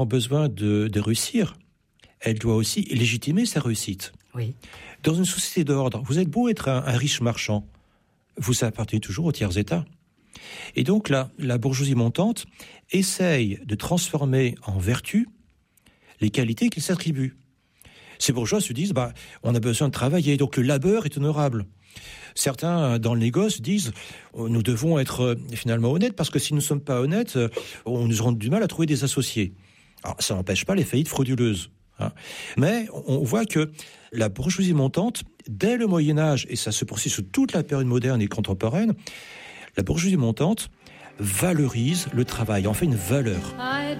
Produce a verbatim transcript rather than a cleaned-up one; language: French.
a besoin de, de réussir, elle doit aussi légitimer sa réussite. Oui. Dans une société d'ordre, vous êtes beau être un, un riche marchand, vous appartenez toujours au tiers-état. Et donc la, la bourgeoisie montante essaye de transformer en vertu les qualités qu'il s'attribue. Ces bourgeois se disent, bah, on a besoin de travailler, donc le labeur est honorable. Certains, dans le négoce, disent, nous devons être finalement honnêtes, parce que si nous ne sommes pas honnêtes, on nous aura du mal à trouver des associés. Alors, ça n'empêche pas les faillites frauduleuses. Hein. Mais on voit que la bourgeoisie montante, dès le Moyen-Âge, et ça se poursuit sur toute la période moderne et contemporaine, la bourgeoisie montante valorise le travail, en fait une valeur.